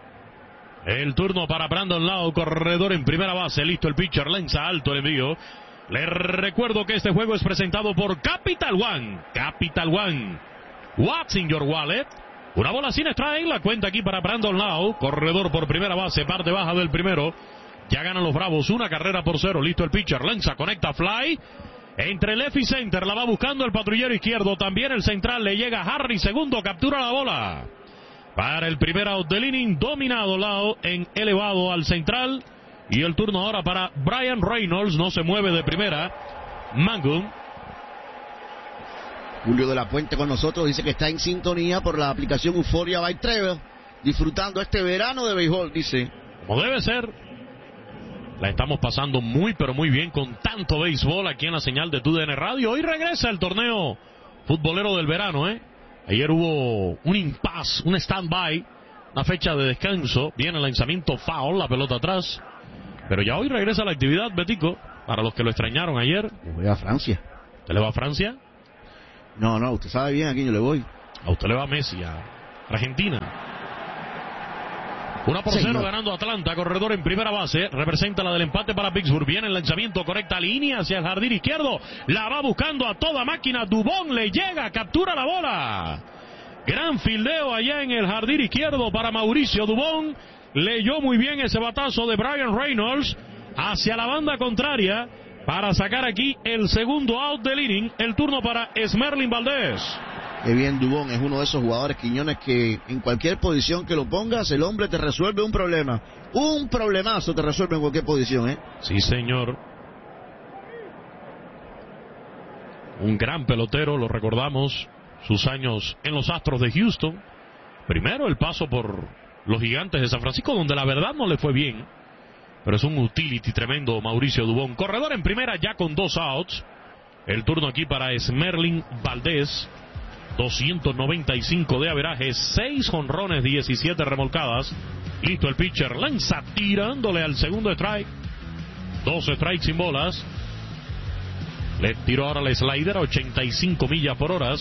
El turno para Brandon Lowe, corredor en primera base. Listo el pitcher, lanza alto el envío. Les recuerdo que este juego es presentado por Capital One. Capital One. What's in your wallet? Una bola sin strike, la cuenta aquí para Brandon Lowe, corredor por primera base, parte baja del primero. Ya ganan los Bravos, una carrera por cero. Listo el pitcher, lanza, conecta fly. Entre left y center, la va buscando el patrullero izquierdo, también el central, le llega Harry, segundo, captura la bola. Para el primer out del inning, dominado Lowe en elevado al central. Y el turno ahora para Brian Reynolds, no se mueve de primera. Mangum. Julio de la Puente con nosotros, dice que está en sintonía por la aplicación Euphoria by Trevor, disfrutando este verano de béisbol, dice. Como debe ser. La estamos pasando muy pero muy bien con tanto béisbol aquí en la señal de Tu D N Radio. Hoy regresa el torneo futbolero del verano, ¿eh? Ayer hubo un impasse, un stand-by, una fecha de descanso. Viene el lanzamiento foul, la pelota atrás. Pero ya hoy regresa a la actividad, Betico, para los que lo extrañaron ayer. Yo voy a Francia. ¿Usted le va a Francia? No, no, usted sabe bien a quién yo le voy. A usted le va a Messi, a Argentina. Una por cero ganando Atlanta, corredor en primera base, representa la del empate para Pittsburgh. Viene el lanzamiento, correcta línea hacia el jardín izquierdo, la va buscando a toda máquina, Dubón le llega, captura la bola. Gran fildeo allá en el jardín izquierdo para Mauricio Dubón, leyó muy bien ese batazo de Brian Reynolds hacia la banda contraria para sacar aquí el segundo out del inning. El turno para Esmerlin Valdés. Qué bien Dubón, es uno de esos jugadores, Quiñones, que en cualquier posición que lo pongas, el hombre te resuelve un problema. Un problemazo te resuelve en cualquier posición, ¿eh? Sí, señor. Un gran pelotero, lo recordamos, sus años en los Astros de Houston. Primero el paso por los Gigantes de San Francisco, donde la verdad no le fue bien. Pero es un utility tremendo, Mauricio Dubón. Corredor en primera ya con dos outs. El turno aquí para Esmerlin Valdés. doscientos noventa y cinco de averaje, seis jonrones, diecisiete remolcadas. Listo el pitcher, lanza tirándole al segundo strike. Dos strikes sin bolas. Le tiró ahora el slider a ochenta y cinco millas por hora.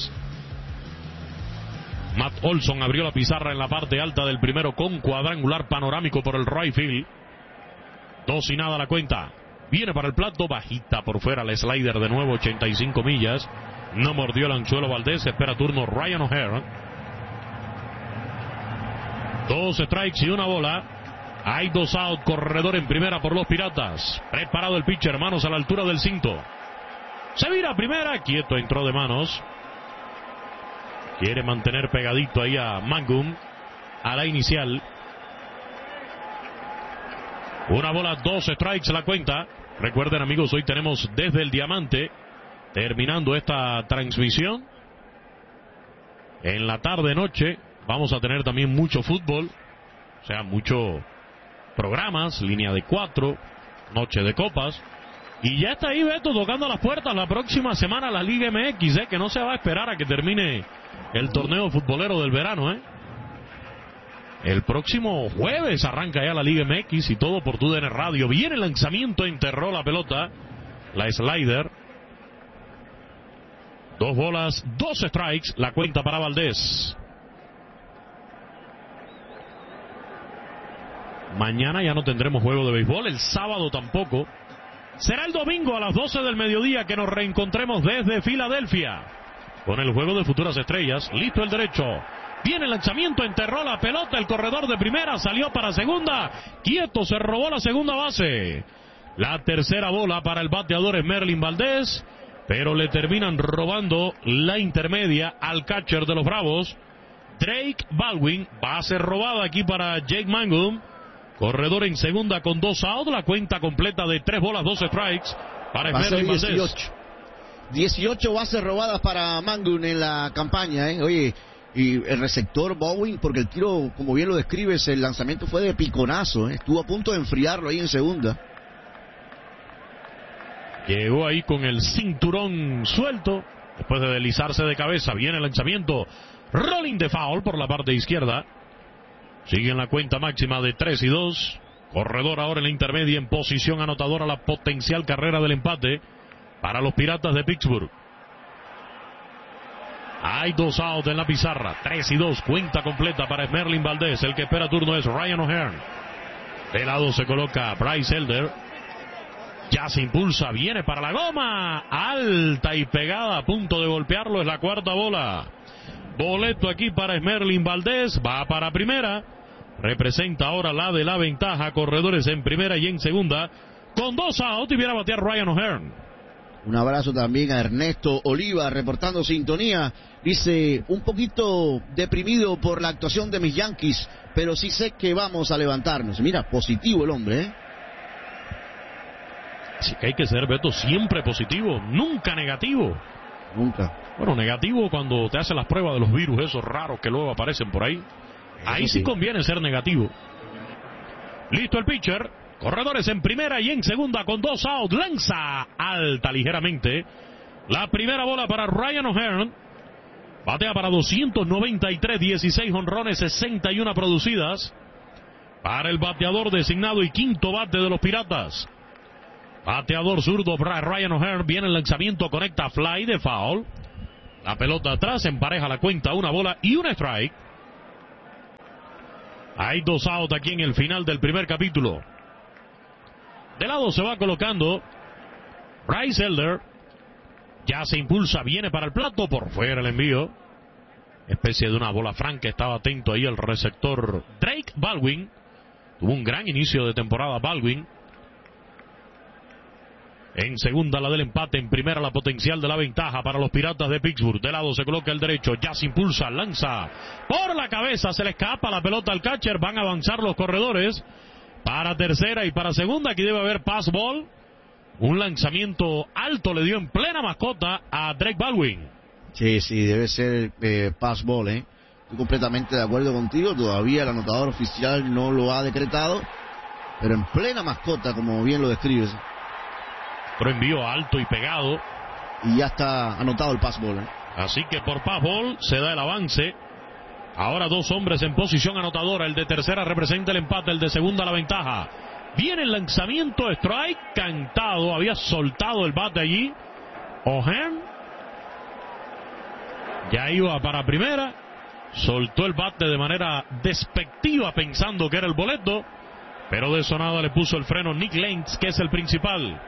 Matt Olson abrió la pizarra en la parte alta del primero con cuadrangular panorámico por el right field. Dos y nada la cuenta. Viene para el plato, bajita por fuera el slider de nuevo, ochenta y cinco millas. No mordió el anzuelo Valdés, espera turno Ryan O'Hara. Dos strikes y una bola. Hay dos out, corredor en primera por los Piratas. Preparado el pitcher, manos a la altura del cinto. Se vira a primera, quieto, entró de manos. Quiere mantener pegadito ahí a Mangum, a la inicial. Una bola, dos strikes la cuenta. Recuerden, amigos, hoy tenemos desde el Diamante, terminando esta transmisión. En la tarde-noche vamos a tener también mucho fútbol, o sea, muchos programas, línea de cuatro, noche de copas. Y ya está ahí Beto tocando las puertas la próxima semana la Liga M X, ¿eh? Que no se va a esperar a que termine el torneo futbolero del verano, ¿eh? El próximo jueves arranca ya la Liga M X y todo por T U D N Radio. Viene el lanzamiento, enterró la pelota, la slider. Dos bolas, dos strikes, la cuenta para Valdés. Mañana ya no tendremos juego de béisbol, el sábado tampoco. Será el domingo a las doce del mediodía que nos reencontremos desde Filadelfia con el juego de futuras estrellas. Listo el derecho. Viene el lanzamiento, enterró la pelota, el corredor de primera salió para segunda. Quieto, se robó la segunda base. La tercera bola para el bateador es Merlin Valdés, pero le terminan robando la intermedia al catcher de los Bravos, Drake Baldwin. Base robada aquí para Jake Mangum. Corredor en segunda con dos outs, la cuenta completa de tres bolas, dos strikes para Merlin Valdés. dieciocho bases robadas para Mangum en la campaña, ¿eh? Oye, y el receptor Bowen, porque el tiro, como bien lo describes, el lanzamiento fue de piconazo, ¿eh? Estuvo a punto de enfriarlo ahí en segunda. Llegó ahí con el cinturón suelto, después de deslizarse de cabeza. Viene el lanzamiento, rolling de foul por la parte izquierda. Sigue en la cuenta máxima de tres y dos. Corredor ahora en la intermedia en posición anotadora, la potencial carrera del empate para los Piratas de Pittsburgh. Hay dos outs en la pizarra, tres y dos, cuenta completa para Esmerlin Valdés. El que espera turno es Ryan O'Hearn. De lado se coloca Bryce Elder. Ya se impulsa, viene para la goma, alta y pegada, a punto de golpearlo, es la cuarta bola. Boleto aquí para Esmerlin Valdés, va para primera. Representa ahora la de la ventaja, corredores en primera y en segunda. Con dos outs y viene a batear Ryan O'Hearn. Un abrazo también a Ernesto Oliva, reportando sintonía. Dice, un poquito deprimido por la actuación de mis Yankees, pero sí sé que vamos a levantarnos. Mira, positivo el hombre, ¿eh? Sí que hay que ser, Beto, siempre positivo, nunca negativo. Nunca. Bueno, negativo cuando te hacen las pruebas de los virus esos raros que luego aparecen por ahí. Ahí sí conviene ser negativo. Listo el pitcher. Corredores en primera y en segunda con dos outs. Lanza alta ligeramente. La primera bola para Ryan O'Hearn. Batea para doscientos noventa y tres, dieciséis jonrones, sesenta y uno producidas. para el bateador designado y quinto bate de los Piratas. Bateador zurdo Ryan O'Hearn, viene el lanzamiento, conecta fly de foul. La pelota atrás, empareja la cuenta, una bola y un strike. Hay dos out aquí en el final del primer capítulo. De lado se va colocando Bryce Elder. Ya se impulsa, viene para el plato, por fuera el envío. Especie de una bola franca, estaba atento ahí el receptor Drake Baldwin. Tuvo un gran inicio de temporada Baldwin. En segunda la del empate, en primera la potencial de la ventaja para los Piratas de Pittsburgh. De lado se coloca el derecho, ya se impulsa, lanza por la cabeza, se le escapa la pelota al catcher. Van a avanzar los corredores para tercera y para segunda. Aquí debe haber pass ball. Un lanzamiento alto le dio en plena mascota a Drake Baldwin. Sí, sí, debe ser eh, pass ball, ¿eh? Estoy completamente de acuerdo contigo. Todavía el anotador oficial no lo ha decretado, pero en plena mascota, como bien lo describes. Pero envío alto y pegado. Y ya está anotado el pass ball, ¿eh? Así que por pass ball se da el avance. Ahora dos hombres en posición anotadora. El de tercera representa el empate, el de segunda la ventaja. Viene el lanzamiento, strike, cantado. Había soltado el bate allí O'Hearn. Ya iba para primera. Soltó el bate de manera despectiva pensando que era el boleto. Pero de sonada le puso el freno Nick Lentz, que es el principal.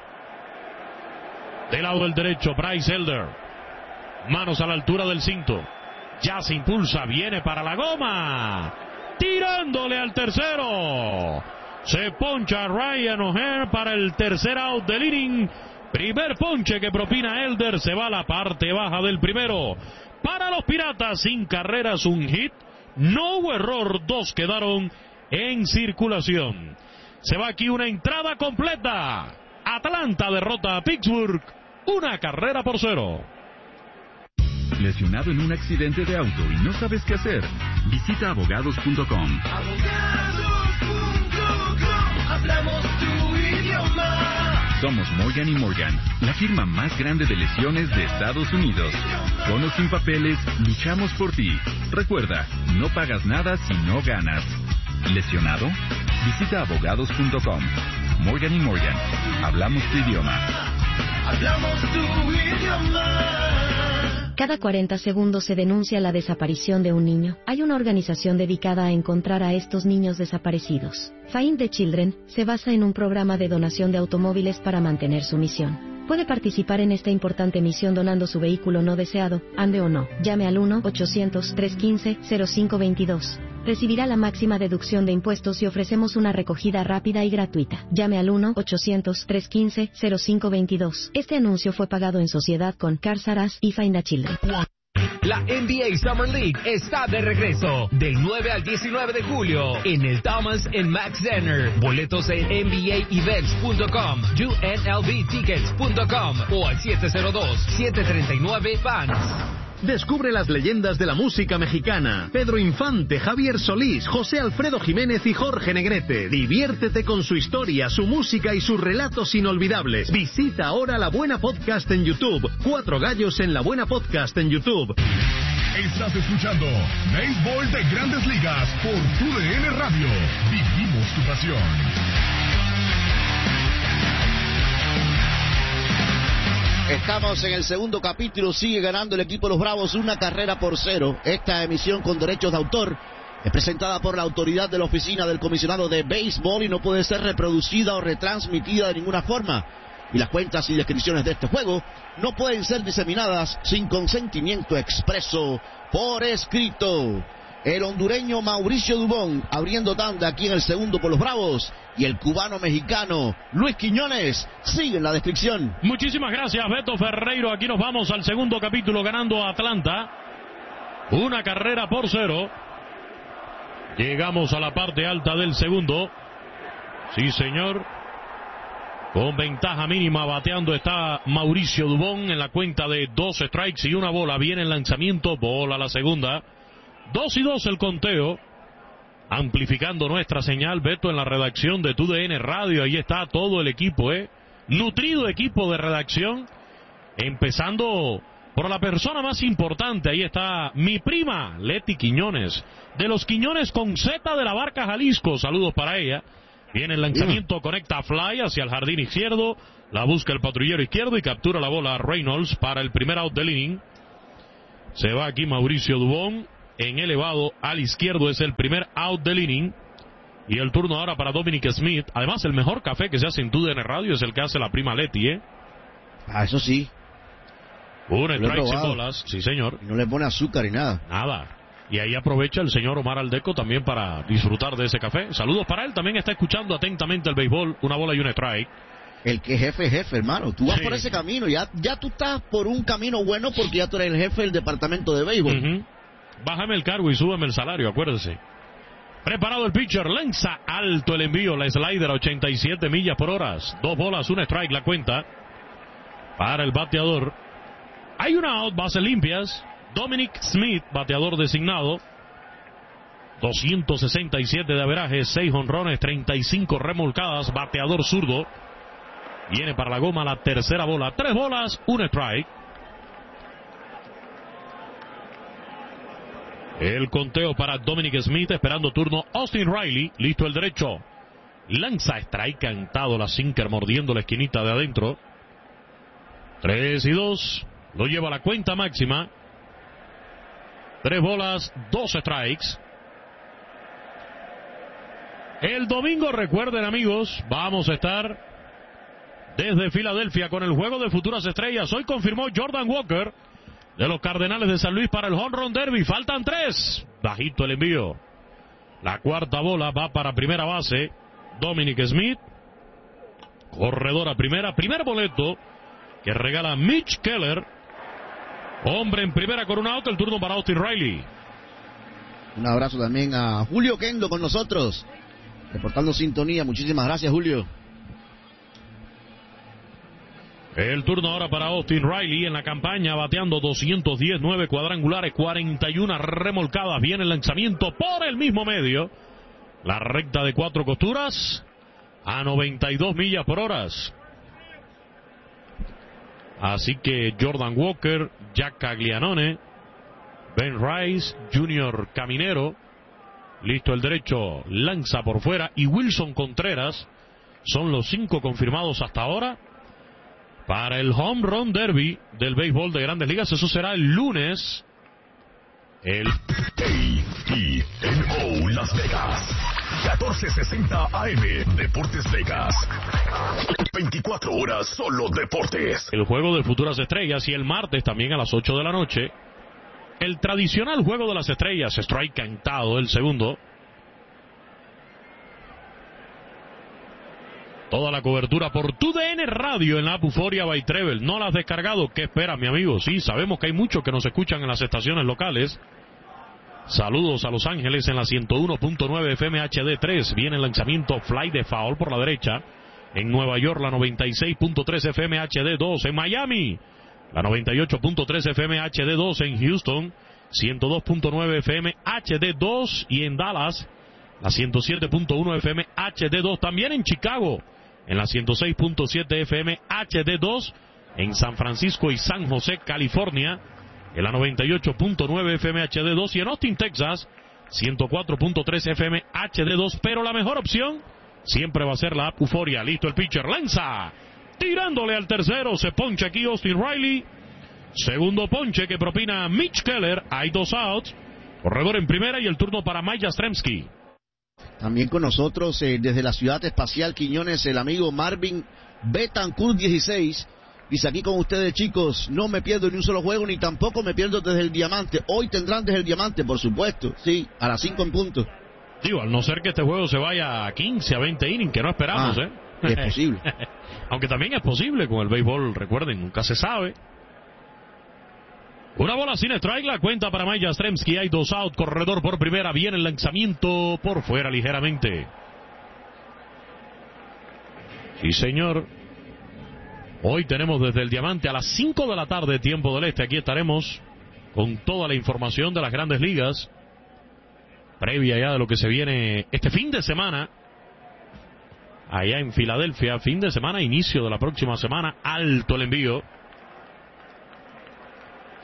Del lado del derecho, Bryce Elder. Manos a la altura del cinto. Ya se impulsa, viene para la goma. Tirándole al tercero. Se poncha Ryan O'Hearn para el tercer out del inning. Primer ponche que propina Elder. Se va a la parte baja del primero. Para los Piratas, sin carreras, un hit. No hubo error, dos quedaron en circulación. Se va aquí una entrada completa. Atlanta derrota a Pittsburgh, una carrera por cero. ¿Lesionado en un accidente de auto y no sabes qué hacer? Visita abogados punto com. abogados punto com, hablamos tu idioma. Somos Morgan y Morgan, la firma más grande de lesiones de Estados Unidos. Con o sin papeles, luchamos por ti. Recuerda, no pagas nada si no ganas. ¿Lesionado? Visita abogados punto com. Morgan y Morgan, hablamos tu idioma. Hablamos tu idioma. Cada cuarenta segundos se denuncia la desaparición de un niño. Hay una organización dedicada a encontrar a estos niños desaparecidos. Find the Children se basa en un programa de donación de automóviles para mantener su misión. Puede participar en esta importante misión donando su vehículo no deseado, ande o no. Llame al uno ochocientos, trescientos quince, cero cinco veintidós. Recibirá la máxima deducción de impuestos y ofrecemos una recogida rápida y gratuita. Llame al uno ochocientos, trescientos quince, cero cinco veintidós. Este anuncio fue pagado en sociedad con Cars R Us y Find a Children. La N B A Summer League está de regreso del nueve al diecinueve de julio en el Thomas and Mack Center. Boletos en N B A events punto com, U N L V tickets punto com o al siete cero dos, siete tres nueve, fans. Descubre las leyendas de la música mexicana. Pedro Infante, Javier Solís, José Alfredo Jiménez y Jorge Negrete. Diviértete con su historia, su música y sus relatos inolvidables. Visita ahora La Buena Podcast en YouTube. Cuatro gallos en La Buena Podcast en YouTube. Estás escuchando Béisbol de Grandes Ligas por Tu D N Radio. Vivimos tu pasión. Estamos en el segundo capítulo, sigue ganando el equipo de los Bravos una carrera por cero. Esta emisión con derechos de autor es presentada por la autoridad de la Oficina del Comisionado de Béisbol y no puede ser reproducida o retransmitida de ninguna forma. Y las cuentas y descripciones de este juego no pueden ser diseminadas sin consentimiento expreso por escrito. El hondureño Mauricio Dubón abriendo tanda aquí en el segundo por los Bravos. Y el cubano-mexicano Luis Quiñones sigue en la descripción. Muchísimas gracias, Beto Ferreiro. Aquí nos vamos al segundo capítulo ganando a Atlanta. Una carrera por cero. Llegamos a la parte alta del segundo. Sí, señor. Con ventaja mínima bateando está Mauricio Dubón en la cuenta de dos strikes y una bola. Viene el lanzamiento, bola a la segunda. Dos y dos el conteo. Amplificando nuestra señal, Beto, en la redacción de Tu D N Radio. Ahí está todo el equipo, ¿eh? Nutrido equipo de redacción. Empezando por la persona más importante. Ahí está mi prima, Leti Quiñones, de los Quiñones con Z de la Barca, Jalisco. Saludos para ella. Viene el lanzamiento, conecta fly hacia el jardín izquierdo. La busca el patrullero izquierdo y captura la bola Reynolds para el primer out del inning. Se va aquí Mauricio Dubón en elevado al izquierdo. Es el primer out del inning. Y el turno ahora para Dominic Smith. Además, el mejor café que se hace en T U D N Radio es el que hace la prima Leti, ¿eh? Ah, eso sí. Un strike sin bolas, sí señor. No le pone azúcar y nada. Nada. Y ahí aprovecha el señor Omar Aldeco también para disfrutar de ese café. Saludos para él, también está escuchando atentamente el béisbol. Una bola y un strike. El que jefe es jefe, hermano. Tú vas Sí. por ese camino. Ya, ya tú estás por un camino bueno porque ya tú eres el jefe del departamento de béisbol. Uh-huh. Bájame el cargo y súbeme el salario, acuérdese. Preparado el pitcher, lanza alto el envío, la slider a ochenta y siete millas por hora. Dos bolas, un strike la cuenta para el bateador. Hay una out, bases limpias. Dominic Smith, bateador designado. doscientos sesenta y siete de averaje, seis jonrones, treinta y cinco remolcadas, bateador zurdo. Viene para la goma la tercera bola. Tres bolas, un strike. El conteo para Dominic Smith, esperando turno Austin Riley, listo el derecho. Lanza strike cantado, la sinker mordiendo la esquinita de adentro. Tres y dos, lo lleva a la cuenta máxima. Tres bolas, dos strikes. El domingo, recuerden amigos, vamos a estar desde Filadelfia con el juego de futuras estrellas. Hoy confirmó Jordan Walker de los Cardenales de San Luis para el Home Run Derby. Faltan tres. Bajito el envío. La cuarta bola va para primera base. Dominic Smith. Corredor a primera. Primer boleto que regala Mitch Keller. Hombre en primera con un out. El turno para Austin Riley. Un abrazo también a Julio Kendo con nosotros, reportando sintonía. Muchísimas gracias, Julio. El turno ahora para Austin Riley en la campaña, bateando doscientos diez, nueve cuadrangulares, cuarenta y una remolcadas. Viene el lanzamiento por el mismo medio. La recta de cuatro costuras a noventa y dos millas por hora. Así que Jordan Walker, Jack Caglianone, Ben Rice, Junior Caminero, listo el derecho, lanza por fuera, y Wilson Contreras son los cinco confirmados hasta ahora para el Home Run Derby del béisbol de Grandes Ligas. Eso será el lunes. El A T N O Las Vegas, catorce sesenta A M, Deportes Vegas. veinticuatro horas solo deportes. El juego de futuras estrellas, y el martes también a las ocho de la noche. El tradicional juego de las estrellas, strike cantado, el segundo. Toda la cobertura por T U D N Radio en la app Euforia by Treble. ¿No la has descargado? ¿Qué esperas, mi amigo? Sí, sabemos que hay muchos que nos escuchan en las estaciones locales. Saludos a Los Ángeles en la ciento uno punto nueve F M H D tres. Viene el lanzamiento fly de foul por la derecha. En Nueva York la noventa y seis punto tres F M H D dos. En Miami la noventa y ocho punto tres F M H D dos. En Houston ciento dos punto nueve F M H D dos. Y en Dallas la ciento siete punto uno F M H D dos. También en Chicago en la ciento seis punto siete F M H D dos. En San Francisco y San José, California, en la noventa y ocho punto nueve F M H D dos. Y en Austin, Texas, ciento cuatro punto tres F M H D dos. Pero la mejor opción siempre va a ser la app Euforia. Listo el pitcher, lanza, tirándole al tercero. Se poncha aquí Austin Riley. Segundo ponche que propina Mitch Keller. Hay dos outs. Corredor en primera y el turno para Mike Yastrzemski. También con nosotros eh, desde la ciudad espacial Quiñones, el amigo Marvin Betancourt dieciséis. Dice: aquí con ustedes, chicos, no me pierdo ni un solo juego, ni tampoco me pierdo desde el Diamante. Hoy tendrán desde el Diamante, por supuesto. Sí, a las cinco en punto. Digo, al no ser que este juego se vaya a quince, a veinte innings, que no esperamos, ah, ¿eh? Es posible. Aunque también es posible con el béisbol, recuerden, nunca se sabe. Una bola sin strike, la cuenta para Mike Yastrzemski. Hay dos out, corredor por primera. Viene el lanzamiento por fuera ligeramente. Sí, señor. Hoy tenemos desde el Diamante a las cinco de la tarde, tiempo del este. Aquí estaremos con toda la información de las Grandes Ligas, previa ya de lo que se viene este fin de semana allá en Filadelfia. Fin de semana, inicio de la próxima semana. Alto el envío.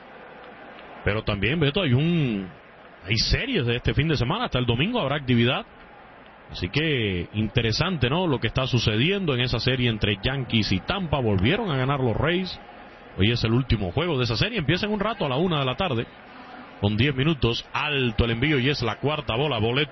Pero también, Beto, hay un hay series de este fin de semana. Hasta el domingo habrá actividad. Así que interesante, ¿no? Lo que está sucediendo en esa serie entre Yankees y Tampa. Volvieron a ganar los Rays. Hoy es el último juego de esa serie. Empieza en un rato a la una de la tarde. Con diez minutos. Alto el envío y es la cuarta bola. Boleto